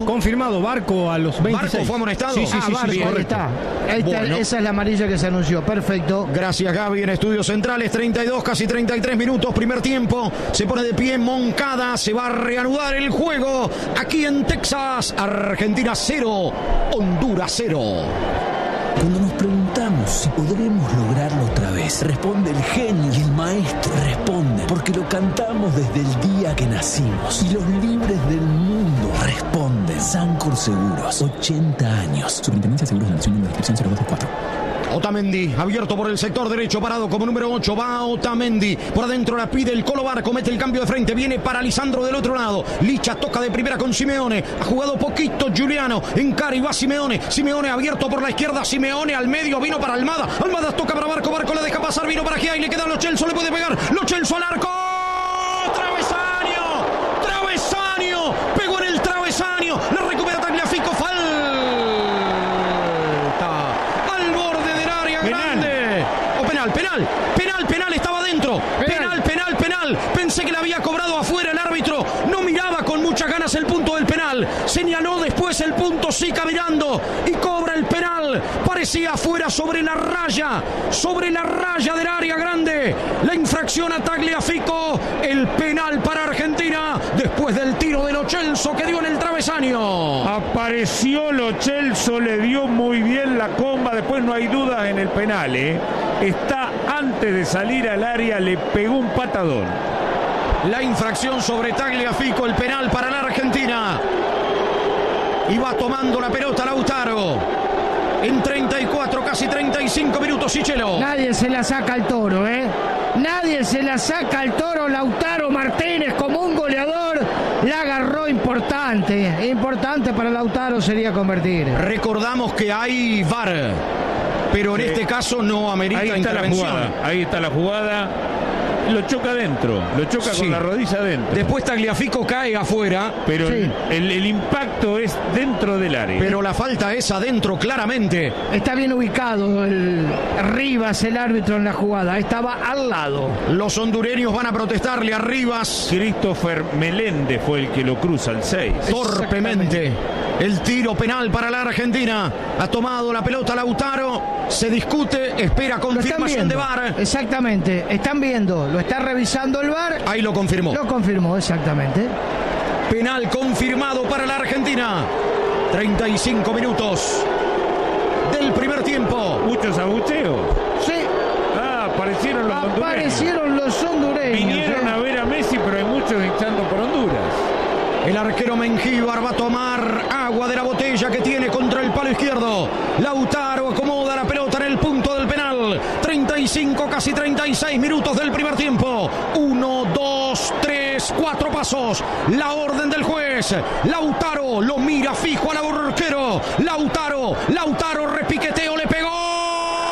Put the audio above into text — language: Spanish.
Confirmado, Barco a los 26. ¿Barco fue amonestado? Sí, Barco, bien. ahí está. Bueno. Esa es la amarilla que se anunció. Perfecto. Gracias, Gaby. En Estudios Centrales, 32, casi 33 minutos. Primer tiempo. Se pone de pie Moncada. Se va a reanudar el juego aquí en Texas. Argentina 0, Honduras 0. Cuando nos preguntamos si podremos lograrlo otra vez, responde el genio y el maestro. Responde porque lo cantamos desde el día que nacimos. Y los libres del mundo responden. Sancor Seguros, 80 años. Superintendencia de Seguros de la Nación, número de inscripción 0224. Otamendi, abierto por el sector derecho, parado como número 8, va Otamendi, por adentro la pide el Colo Barco, mete el cambio de frente, viene para Lisandro del otro lado, Licha toca de primera con Simeone, ha jugado poquito Giuliano, encara y va Simeone, Simeone abierto por la izquierda, Simeone al medio, vino para Almada, Almada toca para Barco, Barco la deja pasar, vino para Gia y le queda Lo Celso, le puede pegar, Lo Celso al arco, travesaño, pegó en el travesaño, la recupera Tagliafico, penal, estaba dentro. Penal. Pensé que la había cobrado afuera el árbitro. No miraba con muchas ganas el punto del penal. Señaló después el punto, sí, caminando. Y cobra el penal. Parecía afuera sobre la raya del área grande. La infracción a Tagliafico. El penal para Argentina. Después del tiro de Lo Celso que dio en el travesaño. Apareció Lo Celso, le dio muy bien la comba. Después no hay dudas en el penal, Está antes de salir al área, le pegó un patadón. La infracción sobre Tagliafico, el penal para la Argentina. Y va tomando la pelota Lautaro. En 34, casi 35 minutos, Sichelo. Nadie se la saca al Toro, Nadie se la saca al Toro. Lautaro Martínez como un goleador. La agarró importante para Lautaro sería convertir. Recordamos que hay VAR, pero en este caso no amerita intervención. Ahí está la jugada. Lo choca adentro, con la rodilla adentro. Después Tagliafico cae afuera. Pero el impacto es dentro del área. Pero la falta es adentro, claramente. Está bien ubicado Rivas, el árbitro en la jugada. Estaba al lado. Los hondureños van a protestarle a Rivas. Christopher Meléndez fue el que lo cruza al 6. Torpemente. El tiro penal para la Argentina. Ha tomado la pelota Lautaro. Se discute, espera confirmación de VAR. Exactamente, están viendo, lo está revisando el VAR. Ahí lo confirmó. Lo confirmó, exactamente. Penal confirmado para la Argentina. 35 minutos del primer tiempo. Muchos abucheos. Sí. Aparecieron los hondureños. Vinieron a ver a Messi, pero hay muchos hinchando por Honduras. El arquero Mengíbar va a tomar agua de la botella que tiene contra el palo izquierdo. Lautaro acomoda la pelota en el punto del penal. 35, casi 36 minutos del primer tiempo. 1, 2, 3, 4 pasos. La orden del juez. Lautaro lo mira fijo al arquero. Lautaro repiqueteo, le pega